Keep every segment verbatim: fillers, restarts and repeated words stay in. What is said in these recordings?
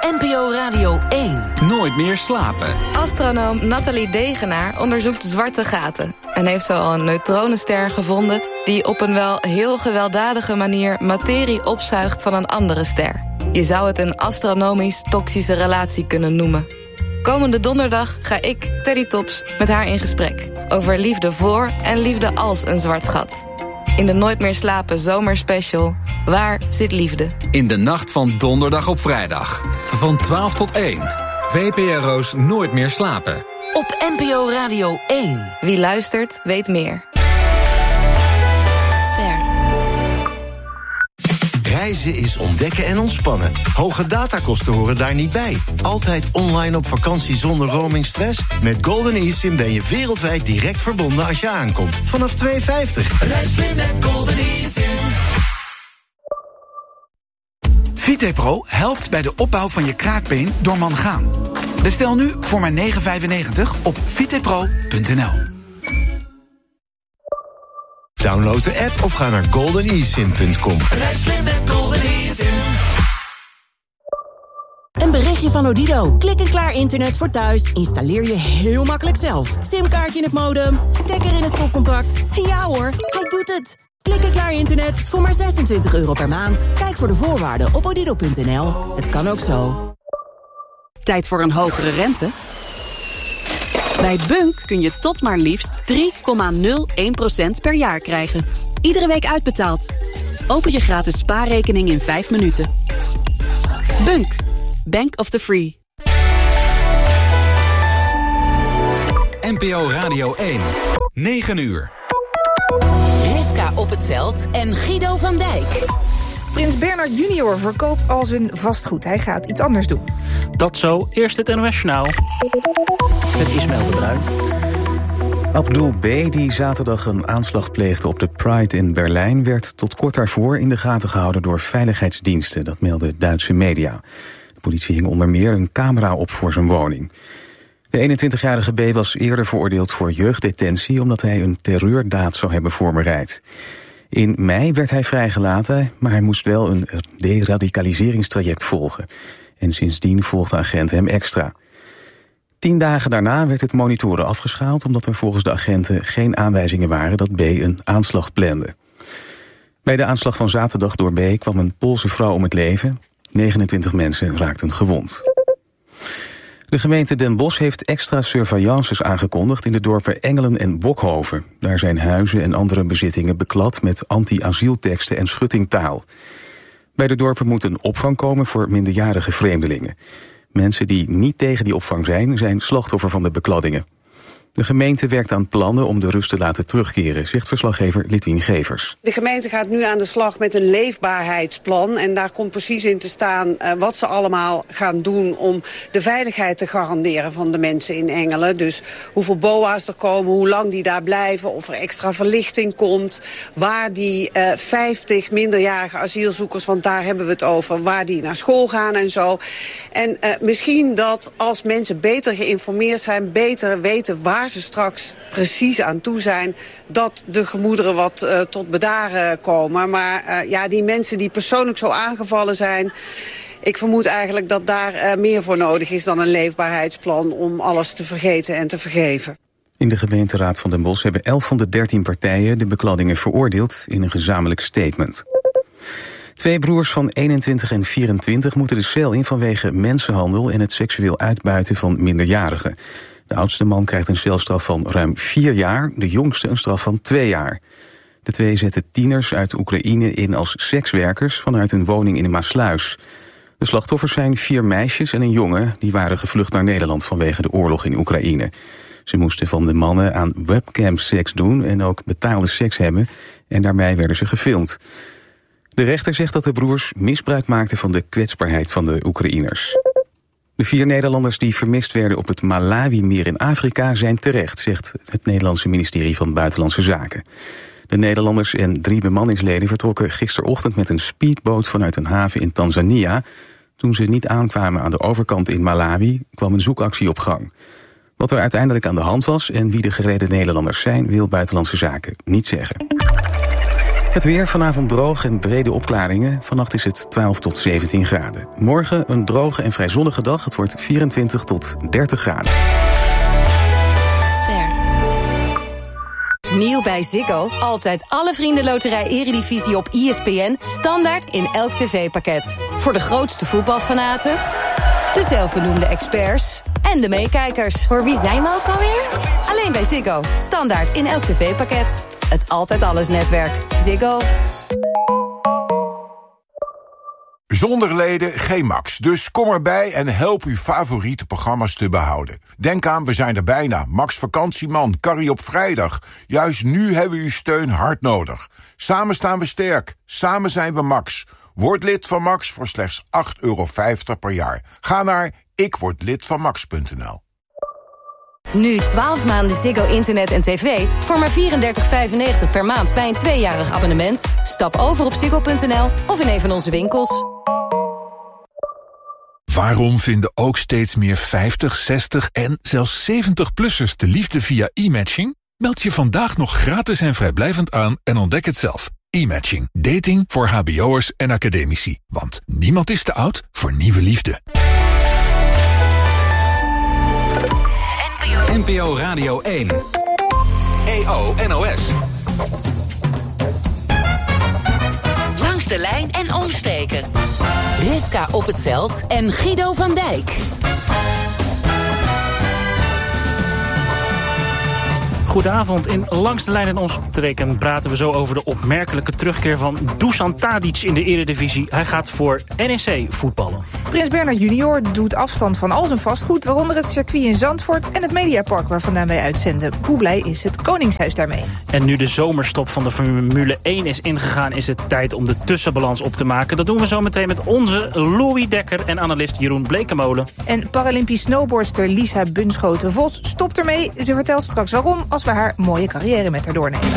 N P O Radio één. Nooit meer slapen. Astronoom Nathalie Degenaar onderzoekt zwarte gaten en heeft zo al een neutronenster gevonden die op een wel heel gewelddadige manier materie opzuigt van een andere ster. Je zou het een astronomisch-toxische relatie kunnen noemen. Komende donderdag ga ik, Teddy Tops, met haar in gesprek over liefde voor en liefde als een zwart gat. In de Nooit meer slapen zomerspecial, waar zit liefde? In de nacht van donderdag op vrijdag. Van twaalf tot één. V P R O's Nooit meer slapen. Op N P O Radio één. Wie luistert, weet meer. Ster. Reizen is ontdekken en ontspannen. Hoge datakosten horen daar niet bij. Altijd online op vakantie zonder roamingstress? Met Golden eSIM ben je wereldwijd direct verbonden als je aankomt. Vanaf twee euro vijftig. Reis slim met Golden eSIM. Vitepro helpt bij de opbouw van je kraakbeen door mangaan. Bestel nu voor maar negen euro vijfennegentig op vitepro punt n l. Download de app of ga naar golden e sim punt com. Reis slim met Golden eSIM. Een berichtje van Odido. Klik en klaar internet voor thuis. Installeer je heel makkelijk zelf. Simkaartje in het modem, stekker in het stopcontact. Ja hoor, hij doet het. Klik en klaar internet voor maar zesentwintig euro per maand. Kijk voor de voorwaarden op odido punt n l. Het kan ook zo. Tijd voor een hogere rente? Bij Bunk kun je tot maar liefst drie komma nul één procent per jaar krijgen. Iedere week uitbetaald. Open je gratis spaarrekening in vijf minuten. Bunk. Bank of the Free. N P O Radio één. negen uur. Rivka op het veld en Guido van Dijk. Prins Bernhard junior verkoopt al zijn vastgoed. Hij gaat iets anders doen. Dat zo. Eerst het N O S Journaal. Met Ismaël de Bruin. Abdul B., die zaterdag een aanslag pleegde op de Pride in Berlijn, werd tot kort daarvoor in de gaten gehouden door veiligheidsdiensten. Dat melden Duitse media. De politie hing onder meer een camera op voor zijn woning. De eenentwintigjarige B. was eerder veroordeeld voor jeugddetentie omdat hij een terreurdaad zou hebben voorbereid. In mei werd hij vrijgelaten, maar hij moest wel een deradicaliseringstraject volgen. En sindsdien volgde agenten hem extra. Tien dagen daarna werd het monitoren afgeschaald omdat er volgens de agenten geen aanwijzingen waren dat B. een aanslag plande. Bij de aanslag van zaterdag door B. kwam een Poolse vrouw om het leven. negenentwintig mensen raakten gewond. De gemeente Den Bosch heeft extra surveillances aangekondigd in de dorpen Engelen en Bokhoven. Daar zijn huizen en andere bezittingen beklad met anti-asielteksten en schuttingtaal. Bij de dorpen moet een opvang komen voor minderjarige vreemdelingen. Mensen die niet tegen die opvang zijn, zijn slachtoffer van de bekladdingen. De gemeente werkt aan plannen om de rust te laten terugkeren, zegt verslaggever Litwien Gevers. De gemeente gaat nu aan de slag met een leefbaarheidsplan. En daar komt precies in te staan uh, wat ze allemaal gaan doen om de veiligheid te garanderen van de mensen in Engelen. Dus hoeveel B O A's er komen, hoe lang die daar blijven, of er extra verlichting komt. Waar die uh, vijftig minderjarige asielzoekers, want daar hebben we het over, waar die naar school gaan en zo. En uh, misschien dat als mensen beter geïnformeerd zijn, beter weten waar ze straks precies aan toe zijn, dat de gemoederen wat uh, tot bedaren komen. Maar uh, ja, die mensen die persoonlijk zo aangevallen zijn, ik vermoed eigenlijk dat daar uh, meer voor nodig is dan een leefbaarheidsplan om alles te vergeten en te vergeven. In de gemeenteraad van Den Bosch hebben elf van de dertien partijen de bekladdingen veroordeeld in een gezamenlijk statement. Twee broers van eenentwintig en vierentwintig moeten de cel in vanwege mensenhandel en het seksueel uitbuiten van minderjarigen. De oudste man krijgt een celstraf van ruim vier jaar, de jongste een straf van twee jaar. De twee zetten tieners uit Oekraïne in als sekswerkers vanuit hun woning in Maasluis. De slachtoffers zijn vier meisjes en een jongen, die waren gevlucht naar Nederland vanwege de oorlog in Oekraïne. Ze moesten van de mannen aan webcam-seks doen en ook betaalde seks hebben en daarbij werden ze gefilmd. De rechter zegt dat de broers misbruik maakten van de kwetsbaarheid van de Oekraïners. De vier Nederlanders die vermist werden op het Malawi-meer in Afrika zijn terecht, zegt het Nederlandse ministerie van Buitenlandse Zaken. De Nederlanders en drie bemanningsleden vertrokken gisterochtend met een speedboot vanuit een haven in Tanzania. Toen ze niet aankwamen aan de overkant in Malawi, kwam een zoekactie op gang. Wat er uiteindelijk aan de hand was en wie de gereden Nederlanders zijn, wil Buitenlandse Zaken niet zeggen. Het weer, vanavond droog en brede opklaringen. Vannacht is het twaalf tot zeventien graden. Morgen een droge en vrij zonnige dag. Het wordt vierentwintig tot dertig graden. Ster. Nieuw bij Ziggo. Altijd alle Vriendenloterij Eredivisie op I S P N. Standaard in elk tv-pakket. Voor de grootste voetbalfanaten, de zelfbenoemde experts en de meekijkers. Voor wie zijn we ook alweer? Alleen bij Ziggo. Standaard in elk tv-pakket. Het Altijd Alles netwerk. Ziggo. Zonder leden geen Max. Dus kom erbij en help uw favoriete programma's te behouden. Denk aan, we zijn er bijna. Max Vakantieman, Carrie op vrijdag. Juist nu hebben we uw steun hard nodig. Samen staan we sterk. Samen zijn we Max. Word lid van Max voor slechts acht euro vijftig per jaar. Ga naar ikwordlidvanmax punt n l. Nu twaalf maanden Ziggo internet en tv voor maar vierendertig vijfennegentig per maand bij een tweejarig abonnement. Stap over op ziggo punt n l of in een van onze winkels. Waarom vinden ook steeds meer vijftig, zestig en zelfs zeventig-plussers de liefde via e-matching? Meld je vandaag nog gratis en vrijblijvend aan en ontdek het zelf. E-matching. Dating voor hbo'ers en academici. Want niemand is te oud voor nieuwe liefde. N P O Radio één. E O N O S. Langs de lijn en omstreken. Rivka op het veld en Guido van Dijk. Goedenavond. In Langs de Lijn en Omstreken praten we zo over de opmerkelijke terugkeer van Dusan Tadic in de Eredivisie. Hij gaat voor N E C voetballen. Prins Bernhard junior doet afstand van al zijn vastgoed, waaronder het circuit in Zandvoort en het Mediapark waar vandaan wij uitzenden. Hoe blij is het Koningshuis daarmee? En nu de zomerstop van de Formule één is ingegaan, is het tijd om de tussenbalans op te maken. Dat doen we zo meteen met onze Louis Dekker en analist Jeroen Blekemolen. En Paralympisch snowboardster Lisa Bunschoten-Vos stopt ermee. Ze vertelt straks waarom als we haar mooie carrière met haar doornemen.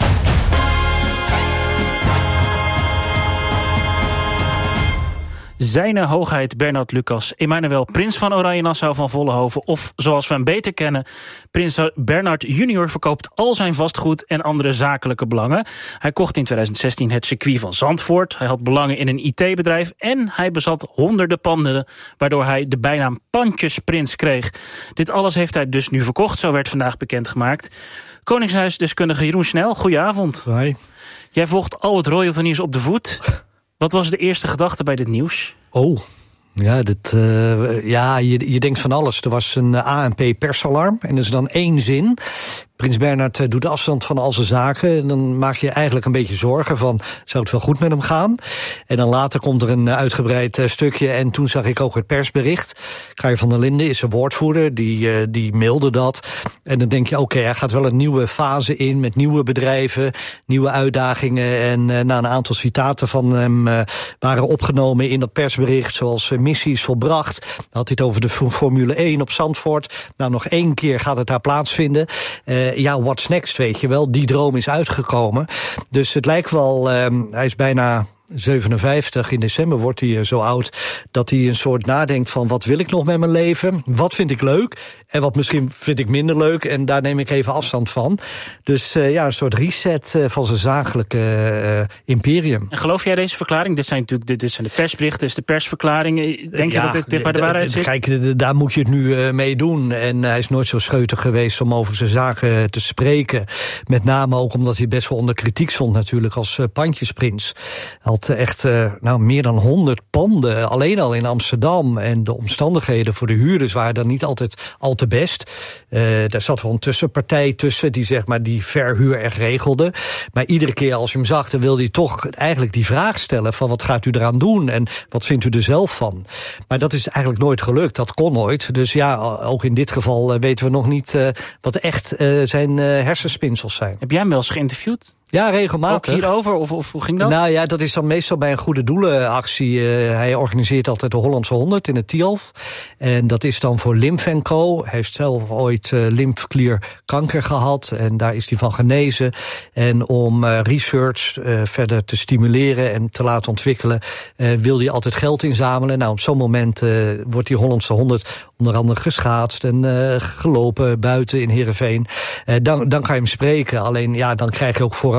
Zijne hoogheid Bernhard Lucas Emmanuel, prins van Oranje-Nassau van Vollenhoven, of zoals we hem beter kennen, prins Bernhard junior verkoopt al zijn vastgoed en andere zakelijke belangen. Hij kocht in tweeduizend zestien het circuit van Zandvoort. Hij had belangen in een I T-bedrijf en hij bezat honderden panden, waardoor hij de bijnaam Pandjesprins kreeg. Dit alles heeft hij dus nu verkocht, zo werd vandaag bekendgemaakt. Koningshuisdeskundige Jeroen Snel, goedenavond. Hoi. Jij volgt al het royalty nieuws op de voet. Wat was de eerste gedachte bij dit nieuws? Oh, ja, dit, uh, ja je, je denkt van alles. Er was een A N P persalarm en er is dan één zin. Prins Bernhard uh, doet afstand van al zijn zaken. En dan maak je eigenlijk een beetje zorgen van, zou het wel goed met hem gaan? En dan later komt er een uh, uitgebreid uh, stukje. En toen zag ik ook het persbericht. Kaja van der Linden is een woordvoerder, die, uh, die mailde dat. En dan denk je, oké, okay, hij gaat wel een nieuwe fase in met nieuwe bedrijven, nieuwe uitdagingen. En uh, na een aantal citaten van hem uh, waren opgenomen in dat persbericht, zoals uh, missie is volbracht. Dan had hij het over de Formule één op Zandvoort. Nou, nog één keer gaat het daar plaatsvinden. Uh, ja, what's next, weet je wel. Die droom is uitgekomen. Dus het lijkt wel, uh, hij is bijna zevenenvijftig, in december wordt hij zo oud, dat hij een soort nadenkt van, wat wil ik nog met mijn leven? Wat vind ik leuk? En wat misschien vind ik minder leuk? En daar neem ik even afstand van. Dus uh, ja, een soort reset uh, van zijn zakelijke uh, imperium. En geloof jij deze verklaring? Dit zijn natuurlijk dit, dit zijn de persberichten, dit is de persverklaring. Denk je ja, dat dit, dit waar de waarheid zit? Kijk, daar moet je het nu uh, mee doen. En hij is nooit zo scheutig geweest om over zijn zaken te spreken. Met name ook omdat hij best wel onder kritiek stond natuurlijk als uh, pandjesprins. Hij had echt uh, nou, meer dan honderd panden, alleen al in Amsterdam. En de omstandigheden voor de huurders waren dan niet altijd al te best. Uh, daar zat wel een tussenpartij tussen die zeg maar die verhuur echt regelde. Maar iedere keer als je hem zag, dan wilde hij toch eigenlijk die vraag stellen van, wat gaat u eraan doen en wat vindt u er zelf van? Maar dat is eigenlijk nooit gelukt, dat kon nooit. Dus ja, ook in dit geval uh, weten we nog niet uh, wat echt uh, zijn uh, hersenspinsels zijn. Heb jij hem wel eens geïnterviewd? Ja, regelmatig. Ook hierover, of, of hoe ging dat? Nou ja, dat is dan meestal bij een goede doelenactie. Uh, hij organiseert altijd de Hollandse honderd in het Tialf. En dat is dan voor Lymf en Co. Hij heeft zelf ooit uh, lymfklierkanker gehad. En daar is hij van genezen. En om uh, research uh, verder te stimuleren en te laten ontwikkelen, uh, wil hij altijd geld inzamelen. Nou, op zo'n moment uh, wordt die Hollandse honderd onder andere geschaatst en uh, gelopen buiten in Heerenveen. Uh, dan, dan kan je hem spreken. Alleen ja, dan krijg je ook vooraf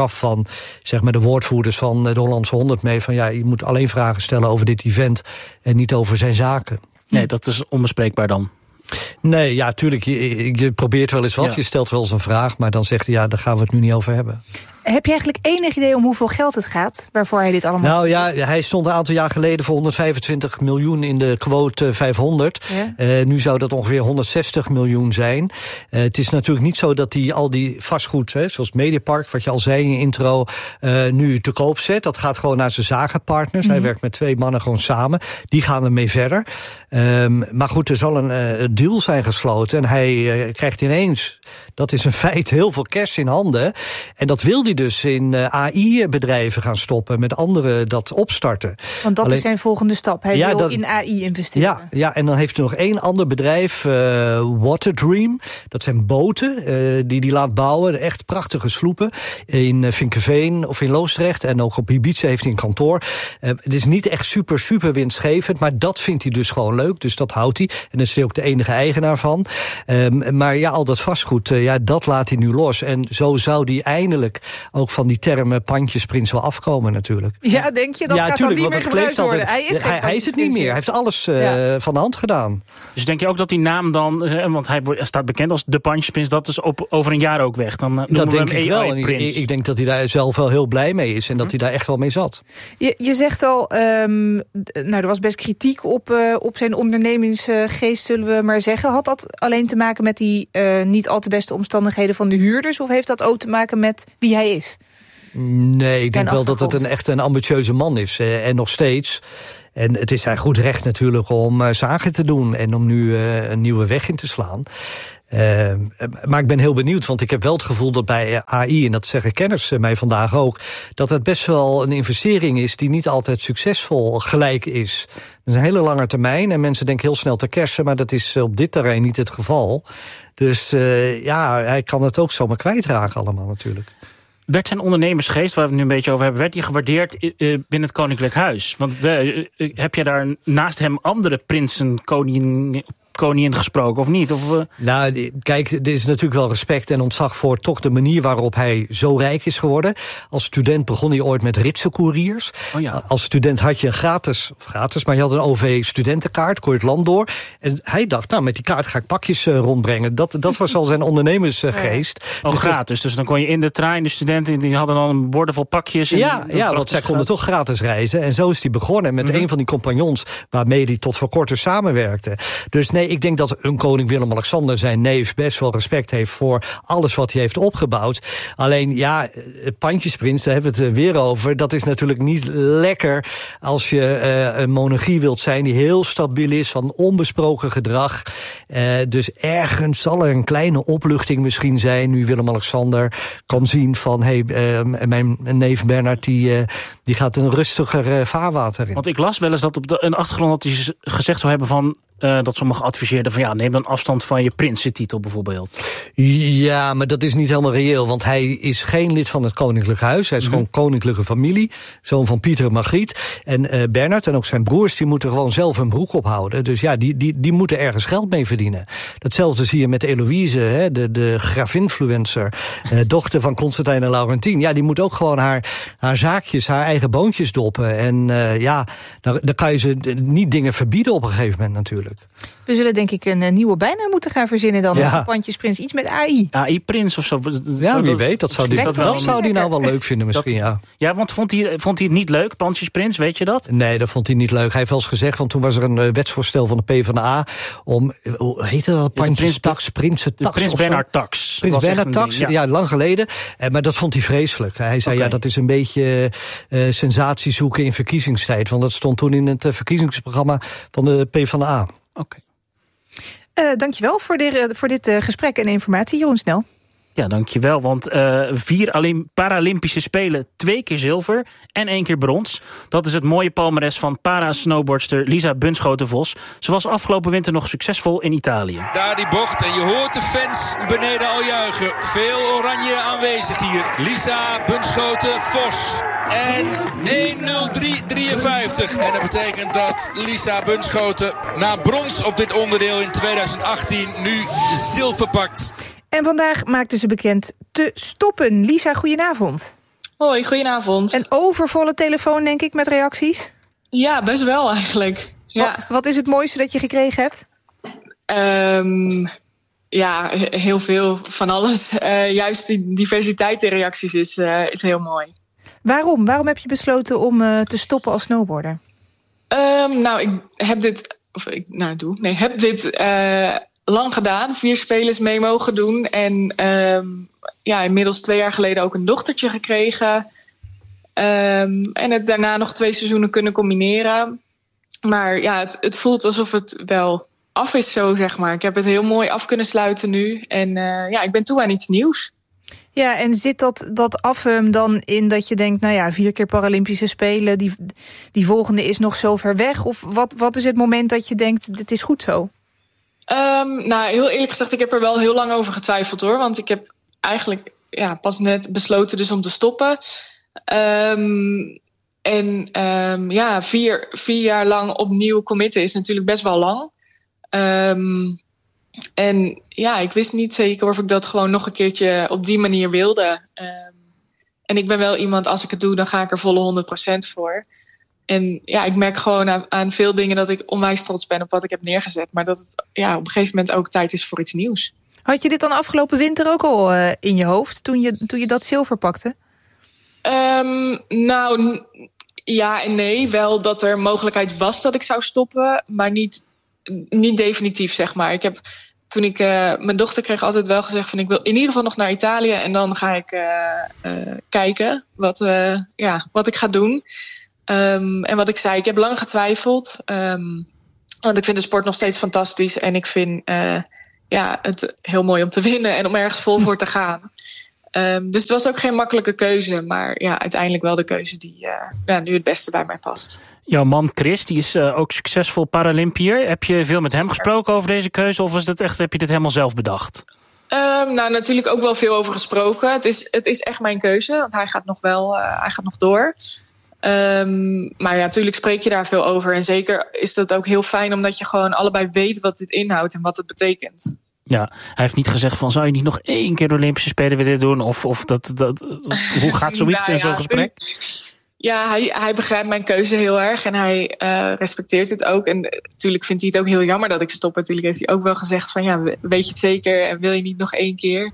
vooraf van zeg maar de woordvoerders van de Hollandse honderd mee van ja, je moet alleen vragen stellen over dit event en niet over zijn zaken. Nee, dat is onbespreekbaar dan. Nee, ja, tuurlijk, je, je probeert wel eens wat, ja. Je stelt wel eens een vraag, maar dan zegt hij ja, daar gaan we het nu niet over hebben. Heb je eigenlijk enig idee om hoeveel geld het gaat waarvoor hij dit allemaal... Nou ja, hij stond een aantal jaar geleden voor honderdvijfentwintig miljoen in de quote vijfhonderd. Ja. Uh, nu zou dat ongeveer honderdzestig miljoen zijn. Uh, het is natuurlijk niet zo dat hij al die vastgoed, hè, zoals Mediapark, wat je al zei in je intro, uh, nu te koop zet. Dat gaat gewoon naar zijn zakenpartners. Mm-hmm. Hij werkt met twee mannen gewoon samen. Die gaan ermee verder. Um, maar goed, er zal een uh, deal zijn gesloten. En hij uh, krijgt ineens, dat is een feit, heel veel cash in handen. En dat wil hij dus in uh, A I-bedrijven gaan stoppen, met anderen dat opstarten. Want dat Alleen, is zijn volgende stap. Hij ja, wil dat, in A I investeren. Ja, ja, en dan heeft hij nog één ander bedrijf, uh, Waterdream. Dat zijn boten uh, die hij laat bouwen. Echt prachtige sloepen. In uh, Vinkeveen of in Loosdrecht. En ook op Ibiza heeft hij een kantoor. Uh, het is niet echt super, super winstgevend. Maar dat vindt hij dus gewoon leuk. Dus dat houdt hij. En daar is hij ook de enige eigenaar van. Um, maar ja, al dat vastgoed, uh, ja, dat laat hij nu los. En zo zou hij eindelijk ook van die term pandjesprins wel afkomen natuurlijk. Ja, denk je? Dat ja, gaat tuurlijk, dan niet meer gebruikt worden. Altijd, hij is, hij, hij is het niet meer. Hij heeft alles uh, ja. van de hand gedaan. Dus denk je ook dat die naam dan, want hij staat bekend als de pandjesprins, dat is op, over een jaar ook weg? Dan uh, dat denk we hem ik wel. En ik, ik denk dat hij daar zelf wel heel blij mee is en dat hm. hij daar echt wel mee zat. Je, je zegt al, um, nou, er was best kritiek op, uh, op zijn ondernemingsgeest, zullen we maar zeggen. Had dat alleen te maken met die uh, niet al te beste omstandigheden van de huurders, of heeft dat ook te maken met wie hij is? Nee, ik denk wel dat het een echt een ambitieuze man is. Eh, en nog steeds. En het is zijn goed recht natuurlijk om uh, zaken te doen en om nu uh, een nieuwe weg in te slaan. Uh, maar ik ben heel benieuwd, want ik heb wel het gevoel dat bij A I, en dat zeggen kenners uh, mij vandaag ook, dat het best wel een investering is die niet altijd succesvol gelijk is. Dat is een hele lange termijn en mensen denken heel snel te cashen, maar dat is op dit terrein niet het geval. Dus uh, ja, hij kan het ook zomaar kwijtraken allemaal natuurlijk. Werd zijn ondernemersgeest, waar we het nu een beetje over hebben, werd die gewaardeerd uh, binnen het Koninklijk Huis? Want uh, uh, heb je daar naast hem andere prinsen, koningen, koningin gesproken of niet? Of, uh... Nou, kijk, er is natuurlijk wel respect en ontzag voor toch de manier waarop hij zo rijk is geworden. Als student begon hij ooit met ritsencouriers. Oh ja. Als student had je een gratis, gratis, maar je had een O V-studentenkaart, kon je het land door. En hij dacht, nou, met die kaart ga ik pakjes uh, rondbrengen. Dat, dat was al zijn ondernemersgeest. Oh, dus gratis. Dus, dus dan kon je in de trein, de studenten die hadden dan een borden vol pakjes. En ja, ja, want zij konden toch gratis reizen. En zo is hij begonnen met mm-hmm. een van die compagnons waarmee hij tot voor kort samenwerkte. Dus nee, ik denk dat een koning Willem-Alexander, zijn neef, best wel respect heeft voor alles wat hij heeft opgebouwd. Alleen, ja, pandjesprins, daar hebben we het weer over. Dat is natuurlijk niet lekker als je uh, een monarchie wilt zijn die heel stabiel is, van onbesproken gedrag. Uh, dus ergens zal er een kleine opluchting misschien zijn, nu Willem-Alexander kan zien van, hé, hey, uh, mijn neef Bernard, die, uh, die gaat een rustiger uh, vaarwater in. Want ik las wel eens dat op de, een achtergrond dat hij gezegd zou hebben van, Uh, dat sommigen adviseerden van ja, neem dan afstand van je prinsentitel bijvoorbeeld. Ja, maar dat is niet helemaal reëel, want hij is geen lid van het Koninklijk Huis. Hij is mm-hmm. gewoon koninklijke familie, zoon van Pieter en Margriet. En uh, Bernard en ook zijn broers, die moeten gewoon zelf hun broek ophouden. Dus ja, die, die, die moeten ergens geld mee verdienen. Datzelfde zie je met Eloïse, hè, de, de grafinfluencer, uh, dochter van Constantijn en Laurentien. Ja, die moet ook gewoon haar, haar zaakjes, haar eigen boontjes doppen. En uh, ja, dan, dan kan je ze niet dingen verbieden op een gegeven moment natuurlijk. We zullen denk ik een, een nieuwe bijnaam moeten gaan verzinnen dan. Ja. Of pandjesprins, iets met A I. A I-prins of zo. Ja, wie weet. Dat zou hij dat, dat zou die nou wel leuk vinden misschien, dat, ja. Ja, want vond hij, vond hij het niet leuk, pandjesprins, weet je dat? Nee, dat vond hij niet leuk. Hij heeft wel eens gezegd, want toen was er een uh, wetsvoorstel van de PvdA om, hoe heette dat, pandjestax, prinsentax? Prins Bernhard Tax. Prins Bernhard Tax, ja. ja, lang geleden. Uh, maar dat vond hij vreselijk. Hij zei, okay. ja, dat is een beetje uh, sensatie zoeken in verkiezingstijd. Want dat stond toen in het uh, verkiezingsprogramma van de PvdA. Oké. Okay. Uh, dankjewel voor, de, voor dit uh, gesprek en informatie, Jeroen Snel. Ja, dankjewel, want uh, vier Paralympische Spelen, twee keer zilver en één keer brons. Dat is het mooie palmares van para-snowboardster Lisa Bunschoten-Vos. Ze was afgelopen winter nog succesvol in Italië. Daar die bocht en je hoort de fans beneden al juichen. Veel oranje aanwezig hier. Lisa Bunschoten-Vos. En één nul drie drieënvijftig. En dat betekent dat Lisa Bunschoten na brons op dit onderdeel in tweeduizend achttien nu zilver pakt. En vandaag maakte ze bekend te stoppen. Lisa, goedenavond. Hoi, goedenavond. Een overvolle telefoon, denk ik, met reacties? Ja, best wel eigenlijk. Ja. Wat, wat is het mooiste dat je gekregen hebt? Um, ja, heel veel van alles. Uh, juist die diversiteit in reacties is, uh, is heel mooi. Waarom? Waarom heb je besloten om uh, te stoppen als snowboarder? Um, nou, ik heb dit... Of ik nou, doe. Nee, heb dit uh, lang gedaan. Vier spelers mee mogen doen. En um, ja, inmiddels twee jaar geleden ook een dochtertje gekregen. Um, en het daarna nog twee seizoenen kunnen combineren. Maar ja, het, het voelt alsof het wel af is zo, zeg maar. Ik heb het heel mooi af kunnen sluiten nu. En uh, ja, ik ben toe aan iets nieuws. Ja, en zit dat, dat af hem dan in dat je denkt... nou ja, vier keer Paralympische Spelen, die, die volgende is nog zo ver weg? Of wat, wat is het moment dat je denkt, dit is goed zo? Um, nou, heel eerlijk gezegd, ik heb er wel heel lang over getwijfeld, hoor. Want ik heb eigenlijk ja, pas net besloten dus om te stoppen. Um, en um, ja, vier, vier jaar lang opnieuw committen is natuurlijk best wel lang. Um, en ja, ik wist niet zeker of ik dat gewoon nog een keertje op die manier wilde. Um, en ik ben wel iemand, als ik het doe, dan ga ik er volle honderd procent voor. En ja, ik merk gewoon aan, aan veel dingen dat ik onwijs trots ben op wat ik heb neergezet. Maar dat het ja, op een gegeven moment ook tijd is voor iets nieuws. Had je dit dan afgelopen winter ook al uh, in je hoofd, toen je, toen je dat zilver pakte? Um, nou, ja en nee. Wel dat er mogelijkheid was dat ik zou stoppen, maar niet, niet definitief, zeg maar. Ik heb, toen ik uh, mijn dochter kreeg altijd wel gezegd van ik wil in ieder geval nog naar Italië en dan ga ik uh, uh, kijken wat, uh, ja, wat ik ga doen. Um, en wat ik zei, ik heb lang getwijfeld, um, want ik vind de sport nog steeds fantastisch en ik vind uh, ja, het heel mooi om te winnen en om ergens vol voor te gaan. Um, dus het was ook geen makkelijke keuze, maar ja, uiteindelijk wel de keuze die uh, ja, nu het beste bij mij past. Jouw man Chris, die is uh, ook succesvol Paralympiër. Heb je veel met hem gesproken over deze keuze of was dat echt, heb je dit helemaal zelf bedacht? Um, nou, natuurlijk ook wel veel over gesproken. Het is, het is echt mijn keuze, want hij gaat nog wel, uh, hij gaat nog door. Um, maar ja, natuurlijk spreek je daar veel over. En zeker is dat ook heel fijn, omdat je gewoon allebei weet wat dit inhoudt en wat het betekent. Ja, hij heeft niet gezegd van, zou je niet nog één keer de Olympische Spelen willen doen? Of, of dat, dat, hoe gaat zoiets nou in zo'n ja, gesprek? Ja, hij, hij begrijpt mijn keuze heel erg en hij uh, respecteert het ook. En natuurlijk vindt hij het ook heel jammer dat ik stop. Natuurlijk heeft hij ook wel gezegd van, ja, weet je het zeker? En wil je niet nog één keer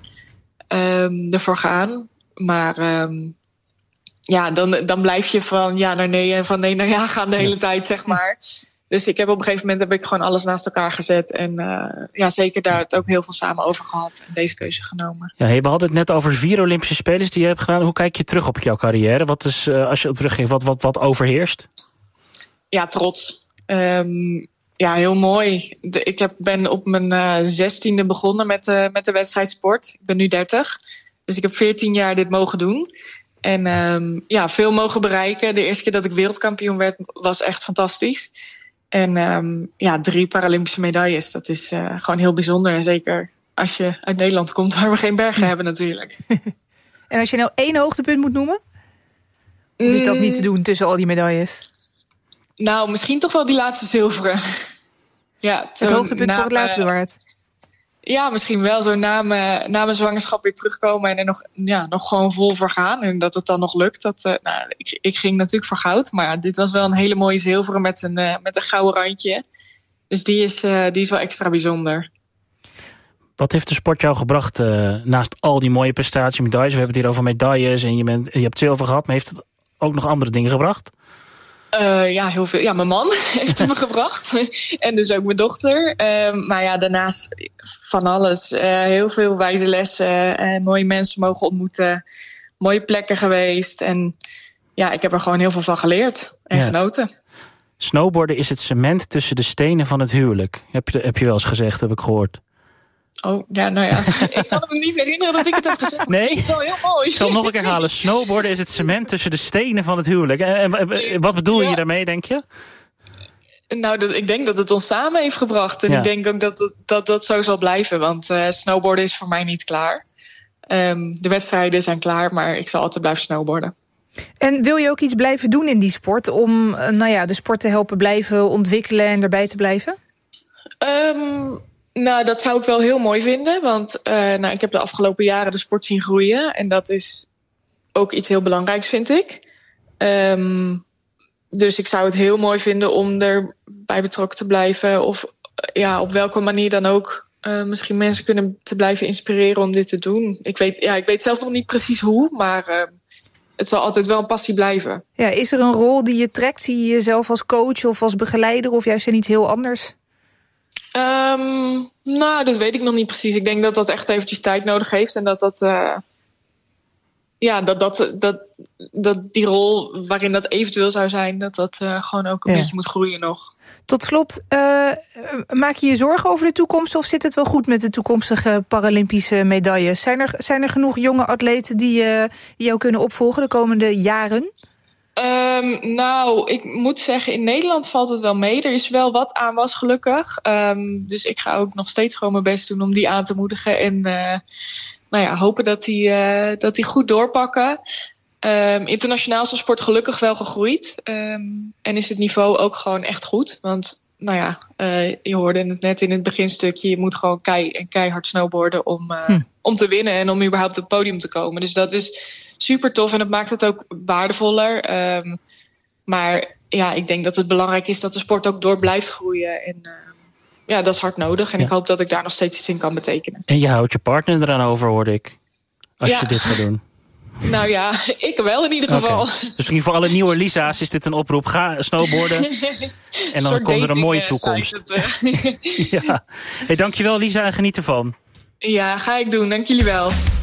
um, ervoor gaan? Maar um, ja, dan, dan blijf je van ja naar nee en van nee naar ja gaan de hele tijd, zeg maar. Dus ik heb op een gegeven moment heb ik gewoon alles naast elkaar gezet. En uh, ja, zeker daar het ook heel veel samen over gehad. En deze keuze genomen. Ja, hey, we hadden het net over vier Olympische Spelen die je hebt gedaan. Hoe kijk je terug op jouw carrière? Wat is, uh, als je terugging, wat, wat, wat overheerst? Ja, trots. Um, ja, heel mooi. De, ik heb, ben op mijn uh, zestiende begonnen met, uh, met de wedstrijdsport. Ik ben nu dertig. Dus ik heb veertien jaar dit mogen doen. En um, ja, veel mogen bereiken. De eerste keer dat ik wereldkampioen werd was echt fantastisch. En um, ja, drie Paralympische medailles, dat is uh, gewoon heel bijzonder. En zeker als je uit Nederland komt, waar we geen bergen hebben natuurlijk. En als je nou één hoogtepunt moet noemen? Of is dat niet te doen tussen al die medailles? Nou, misschien toch wel die laatste zilveren. Ja, het hoogtepunt voor het laatst bewaard. Ja, misschien wel zo na mijn, na mijn zwangerschap weer terugkomen en er nog, ja, nog gewoon vol voor gaan. En dat het dan nog lukt. Dat, uh, nou, ik, ik ging natuurlijk voor goud, maar dit was wel een hele mooie zilveren met een, uh, met een gouden randje. Dus die is, uh, die is wel extra bijzonder. Wat heeft de sport jou gebracht uh, naast al die mooie prestaties, medailles? We hebben het hier over medailles en je, bent, je hebt zilver gehad, maar heeft het ook nog andere dingen gebracht? Uh, ja, heel veel. Ja, mijn man heeft het me gebracht. En dus ook mijn dochter. Uh, maar ja, daarnaast van alles. Uh, heel veel wijze lessen. En mooie mensen mogen ontmoeten. Mooie plekken geweest. En ja, ik heb er gewoon heel veel van geleerd. En ja. genoten. Snowboarden is het cement tussen de stenen van het huwelijk. Heb je, heb je wel eens gezegd, heb ik gehoord. Oh, ja, nou ja. Ik kan me niet herinneren dat ik het heb gezegd. Nee? Het is wel heel mooi. Ik zal het nog een keer halen. Snowboarden is het cement tussen de stenen van het huwelijk. En, en wat bedoel je ja. daarmee, denk je? Nou, dat, ik denk dat het ons samen heeft gebracht. En ja. ik denk ook dat dat, dat dat zo zal blijven. Want uh, snowboarden is voor mij niet klaar. Um, de wedstrijden zijn klaar, maar ik zal altijd blijven snowboarden. En wil je ook iets blijven doen in die sport? Om uh, nou ja, de sport te helpen blijven ontwikkelen en erbij te blijven? Um, Nou, dat zou ik wel heel mooi vinden. Want uh, nou, ik heb de afgelopen jaren de sport zien groeien. En dat is ook iets heel belangrijks, vind ik. Um, dus ik zou het heel mooi vinden om erbij betrokken te blijven. Of ja, op welke manier dan ook. Uh, misschien mensen kunnen te blijven inspireren om dit te doen. Ik weet, ja, ik weet zelf nog niet precies hoe, maar uh, het zal altijd wel een passie blijven. Ja, is er een rol die je trekt? Zie je jezelf als coach of als begeleider of juist in iets heel anders? Um, nou, dat weet ik nog niet precies. Ik denk dat dat echt eventjes tijd nodig heeft en dat dat... Uh, Ja, dat, dat, dat, dat die rol waarin dat eventueel zou zijn, dat dat uh, gewoon ook een ja. beetje moet groeien nog. Tot slot, uh, maak je je zorgen over de toekomst of zit het wel goed met de toekomstige Paralympische medailles? Zijn er, zijn er genoeg jonge atleten die uh, jou kunnen opvolgen de komende jaren? Um, nou, ik moet zeggen, in Nederland valt het wel mee. Er is wel wat aanwas gelukkig. Um, dus ik ga ook nog steeds gewoon mijn best doen om die aan te moedigen en... Uh, Nou ja, hopen dat die, uh, dat die goed doorpakken. Um, internationaal is de sport gelukkig wel gegroeid. Um, en is het niveau ook gewoon echt goed. Want, nou ja, uh, je hoorde het net in het beginstukje. Je moet gewoon kei en keihard snowboarden om, uh, hm. om te winnen. En om überhaupt op het podium te komen. Dus dat is super tof en dat maakt het ook waardevoller. Um, maar ja, ik denk dat het belangrijk is dat de sport ook door blijft groeien. En... Uh, Ja, dat is hard nodig. En ja. ik hoop dat ik daar nog steeds iets in kan betekenen. En je houdt je partner eraan over, hoorde ik. Als ja. je dit gaat doen. Nou ja, ik wel in ieder geval. Okay. Dus misschien voor alle nieuwe Lisa's is dit een oproep. Ga snowboarden. En dan komt er een mooie toekomst. Het, uh. ja. Hey, dankjewel Lisa en geniet ervan. Ja, ga ik doen. Dank jullie wel.